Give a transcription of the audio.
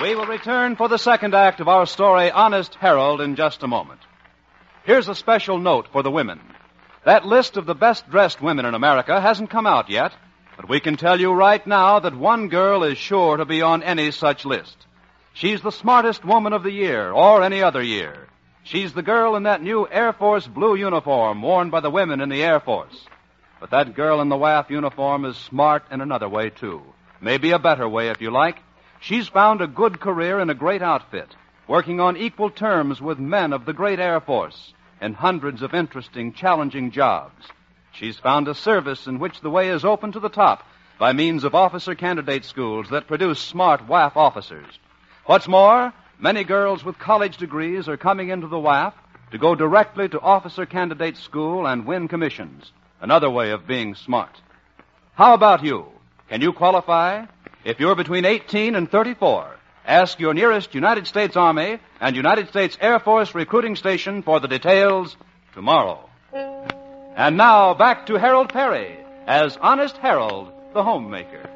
We will return for the second act of our story, Honest Harold, in just a moment. Here's a special note for the women. That list of the best-dressed women in America hasn't come out yet, but we can tell you right now that one girl is sure to be on any such list. She's the smartest woman of the year, or any other year. She's the girl in that new Air Force blue uniform worn by the women in the Air Force. But that girl in the WAF uniform is smart in another way, too. Maybe a better way, if you like. She's found a good career in a great outfit, working on equal terms with men of the great Air Force in hundreds of interesting, challenging jobs. She's found a service in which the way is open to the top by means of officer candidate schools that produce smart WAF officers. What's more, many girls with college degrees are coming into the WAF to go directly to officer candidate school and win commissions. Another way of being smart. How about you? Can you qualify? If you're between 18 and 34, ask your nearest United States Army and United States Air Force recruiting station for the details tomorrow. And now, back to Harold Perry as Honest Harold, the homemaker.